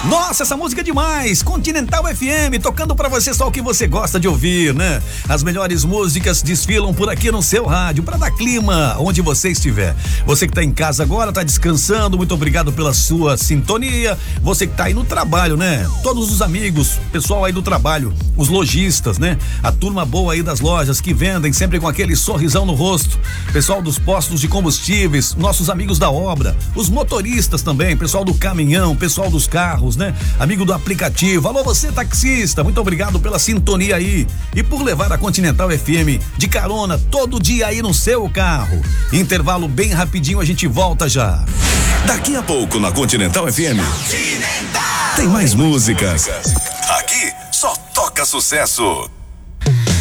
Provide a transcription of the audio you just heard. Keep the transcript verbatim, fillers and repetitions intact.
Nossa, essa música é demais. Continental F M, tocando pra você só o que você gosta de ouvir, né? As melhores músicas desfilam por aqui no seu rádio, pra dar clima onde você estiver. Você que tá em casa agora, tá descansando, muito obrigado pela sua sintonia. Você que tá aí no trabalho, né? Todos os amigos, pessoal aí do trabalho, os lojistas, né? A turma boa aí das lojas que vendem sempre com aquele sorrisão no rosto. Pessoal dos postos de combustíveis, nossos amigos da obra, os motoristas também, pessoal do caminhão, pessoal dos carros, né? Amigo do aplicativo. Alô, você taxista, muito obrigado pela sintonia aí e por levar a Continental F M de carona todo dia aí no seu carro. Intervalo bem rapidinho, a gente volta já. Daqui a pouco na Continental F M. Continental. Tem mais músicas. Aqui só toca sucesso.